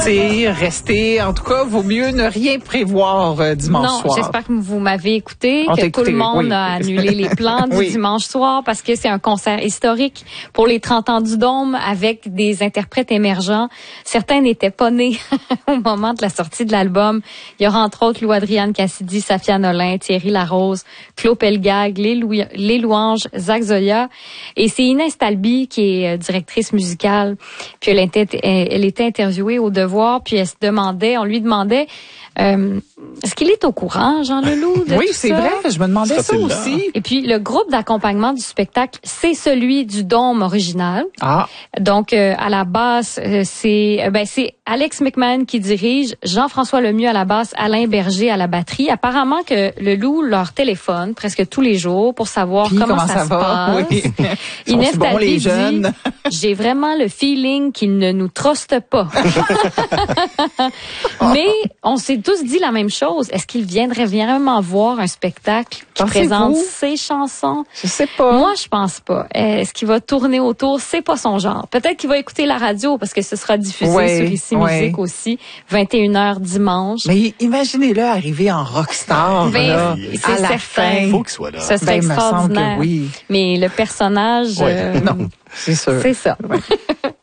C'est rester, en tout cas, vaut mieux ne rien prévoir dimanche soir. Non, j'espère que vous m'avez écouté, On que tout le monde a annulé les plans du dimanche soir parce que c'est un concert historique pour les 30 ans du Dôme avec des interprètes émergents. Certains n'étaient pas nés au moment de la sortie de l'album. Il y aura entre autres Lou-Adrienne Cassidy, Safia Nolin, Thierry Larose, Claude Pelgag, les Louanges, Zach Zoya. Et c'est Inès Talby qui est directrice musicale. Puis elle était interviewée au Devoir. Puis on lui demandait, est-ce qu'il est au courant, Jean Leloup, de oui, tout c'est ça? vrai, je me demandais ça aussi. Et puis, le groupe d'accompagnement du spectacle, c'est celui du Dôme original. Ah. Donc, à la basse, c'est Alex McMahon qui dirige, Jean-François Lemieux à la basse, Alain Berger à la batterie. Apparemment que Leloup leur téléphone presque tous les jours pour savoir comment ça se passe. Oui. Inès Talby dit, jeunes? j'ai vraiment le feeling qu'ils ne nous trustent pas. Mais on s'est tous dit la même chose. Est-ce qu'ils viendraient vraiment voir un spectacle qui présente ses chansons? Je sais pas. Moi, je pense pas. Est-ce qu'il va tourner autour? C'est pas son genre. Peut-être qu'il va écouter la radio parce que ce sera diffusé sur Ici Musique aussi, 21h dimanche. Mais imaginez-le arriver en rockstar, là, à la fin. Il faut qu'il soit là. Ce serait extraordinaire. Me semble que oui. Mais le personnage... non, c'est sûr. C'est ça.